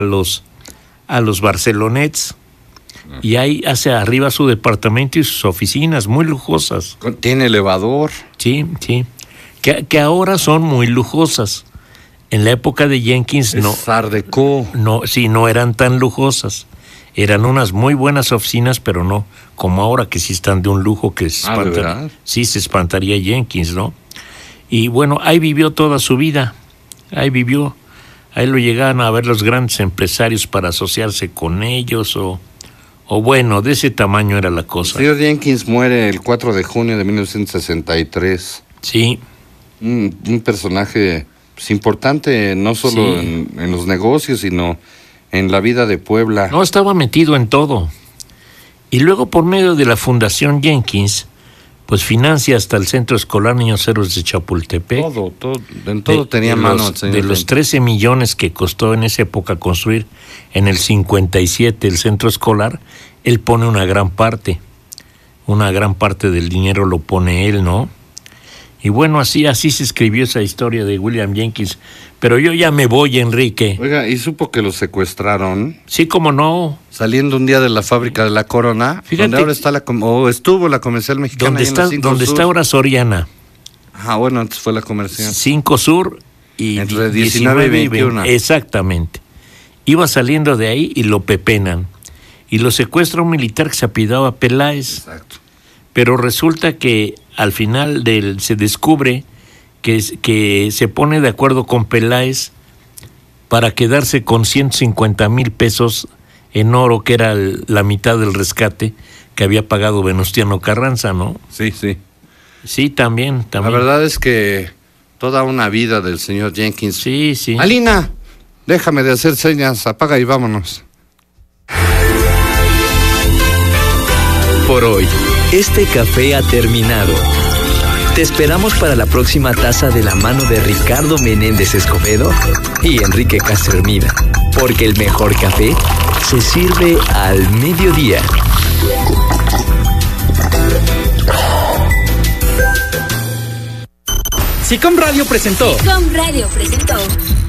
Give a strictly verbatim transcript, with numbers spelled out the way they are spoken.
los, a los Barcelonets, y ahí hace arriba su departamento y sus oficinas muy lujosas. Tiene elevador. Sí, sí. Que, que ahora son muy lujosas. En la época de Jenkins Es no. Art Deco. No, sí, no eran tan lujosas. Eran unas muy buenas oficinas, pero no como ahora, que sí están de un lujo que se Ah, ¿de espanta- verdad? sí se espantaría Jenkins, ¿no? Y bueno, ahí vivió toda su vida. Ahí vivió. Ahí lo llegaban a ver los grandes empresarios para asociarse con ellos, o, o bueno, de ese tamaño era la El cosa. señor Jenkins muere el cuatro de junio de mil novecientos sesenta y tres. Sí, Un, un personaje pues, importante, no solo Sí. en, en los negocios, sino en la vida de Puebla. no, estaba metido en todo. Y luego, por medio de la Fundación Jenkins, pues financia hasta el Centro Escolar Niños Héroes de Chapultepec. Todo, todo, en todo De- tenía de mano los, el señor de los Jenkins. trece millones que costó en esa época construir en el cincuenta y siete el centro escolar, él pone una gran parte. Una gran parte del dinero lo pone él, ¿no? Y bueno, así, así se escribió esa historia de William Jenkins. Pero yo ya me voy, Enrique. Oiga, ¿y supo que lo secuestraron Sí, como no. saliendo un día de la fábrica de la Corona? Fíjate donde ahora está la... com- o estuvo la comercial mexicana. Donde ahí en la está, cinco donde Sur. está ahora Soriana. Ah, bueno, antes fue la comercial. cinco Sur y Entre di- diecinueve y veintiuno. Exactamente. Iba saliendo de ahí y lo pepenan. Y lo secuestra un militar que se apellidaba Peláez. Exacto. Pero resulta que al final del, se descubre que, es- que se pone de acuerdo con Peláez para quedarse con ciento cincuenta mil pesos en oro, que era el- la mitad del rescate que había pagado Venustiano Carranza, ¿no? Sí, sí. Sí, también, La también. verdad es que toda una vida del señor Jenkins. Sí, sí. Alina, déjame de hacer señas, apaga y vámonos. Por hoy, este café ha terminado. Te esperamos para la próxima taza de la mano de Ricardo Menéndez Escobedo y Enrique Castro Hermida, porque el mejor café se sirve al mediodía. Sicom Radio presentó Com Radio presentó